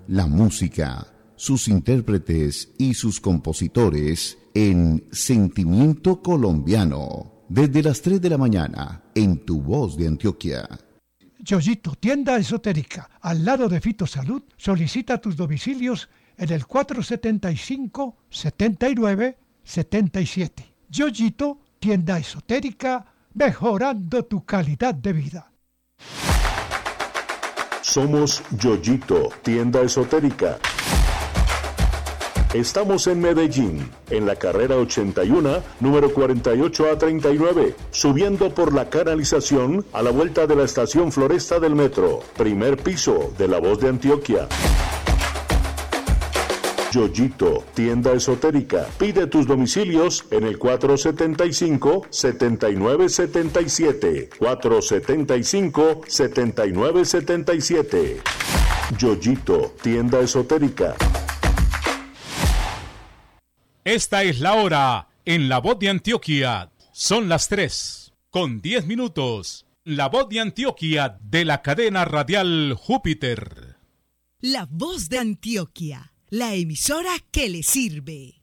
la música, sus intérpretes y sus compositores en Sentimiento Colombiano, desde las 3 de la mañana, en Tu Voz de Antioquia. Yoyito, tienda esotérica, al lado de Fito Salud. Solicita tus domicilios en el 475-7977. Yoyito, tienda esotérica, mejorando tu calidad de vida. Somos Yoyito, tienda esotérica. Estamos en Medellín, en la carrera 81, número 48A39, subiendo por la canalización a la vuelta de la estación Floresta del metro, primer piso de La Voz de Antioquia. Yoyito, tienda esotérica. Pide tus domicilios en el 475-7977. 475-7977. Yoyito, tienda esotérica. Esta es la hora en La Voz de Antioquia. Son las 3:10. La Voz de Antioquia de la cadena radial Júpiter. La Voz de Antioquia, la emisora que le sirve.